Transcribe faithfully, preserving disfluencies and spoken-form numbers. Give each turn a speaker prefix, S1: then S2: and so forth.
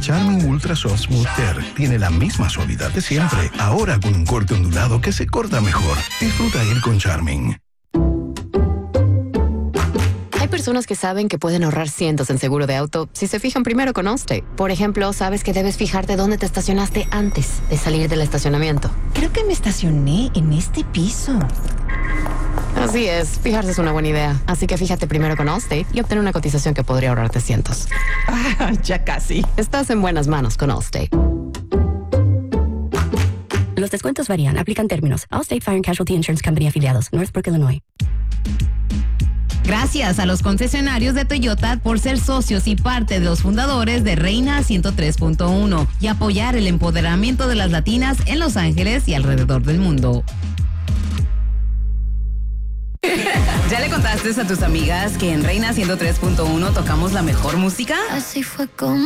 S1: Charmin Ultra Soft Smooth Care tiene la misma suavidad de siempre, ahora con un corte ondulado que se corta mejor. Disfruta ir con Charmin.
S2: Hay personas que saben que pueden ahorrar cientos en seguro de auto si se fijan primero con Allstate. Por ejemplo, sabes que debes fijarte dónde te estacionaste antes de salir del estacionamiento.
S3: Creo que me estacioné en este piso.
S2: Así es, fijarse es una buena idea. Así que fíjate primero con Allstate y obtén una cotización que podría ahorrarte cientos.
S3: Ah, ya casi.
S2: Estás en buenas manos con Allstate.
S4: Los descuentos varían. Aplican términos. Allstate Fire and Casualty Insurance Company afiliados. Northbrook, Illinois.
S5: Gracias a los concesionarios de Toyota por ser socios y parte de los fundadores de Reina ciento tres punto uno y apoyar el empoderamiento de las latinas en Los Ángeles y alrededor del mundo. ¿Ya le contaste a tus amigas que en Reina ciento tres punto uno tocamos la mejor música?
S6: Así fue como